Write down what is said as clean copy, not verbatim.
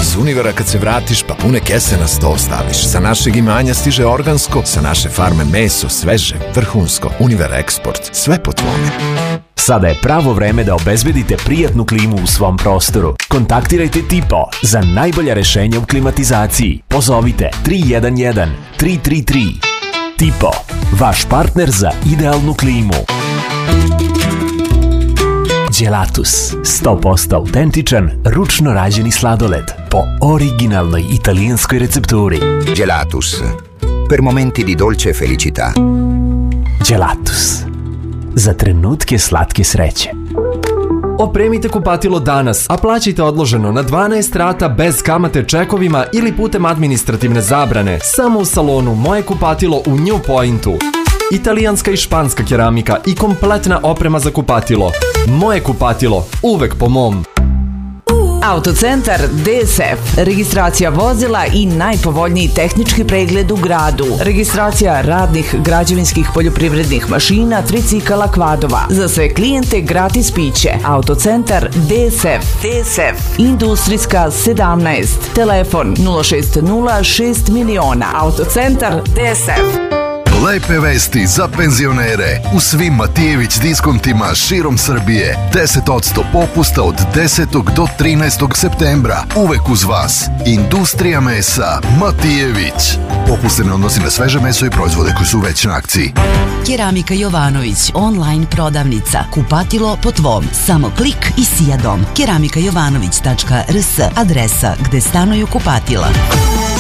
Iz Univera kad se vratiš pa pune kese na sto staviš. Sa našeg imanja stiže organsko, sa naše farme meso, sveže, vrhunsko. Univer Eksport, sve po tvome. Sada je pravo vreme da obezbedite prijatnu klimu u svom prostoru. Kontaktirajte Tipo za najbolja rešenja u klimatizaciji. Pozovite 311 333. Tipo, vaš partner za idealnu klimu. Gelatus, 100% autentičan, ručno rađeni sladoled po originalnoj italijanskoj recepturi. Gelatus, per momenti di dolce felicità. Gelatus, za trenutke slatke sreće. Opremite kupatilo danas, a plaćajte odloženo na 12 rata bez kamate čekovima ili putem administrativne zabrane. Samo u salonu Moje kupatilo u New Pointu. Italijanska i španska keramika i kompletna oprema za kupatilo. Moje kupatilo, uvek po mom. Autocentar DSF. Registracija vozila i najpovoljniji tehnički pregled u gradu. Registracija radnih, građevinskih, poljoprivrednih mašina, tricikala, kvadova. Za sve klijente gratis piće. Autocentar DSF. Industrijska 17. Telefon 060 6 miliona. Autocentar DSF. Lepe vesti za penzionere. U svim Matijević diskontima širom Srbije 10% popusta od 10. do 13. septembra. Uvek uz vas. Industrija mesa Matijević. Popust se ne odnosi na sveže meso i proizvode koji su već na akciji. Keramika Jovanović, online prodavnica. Kupatilo po tvom. Samo klik i sija dom. Keramikajovanović.rs, adresa gde stanuju kupatila.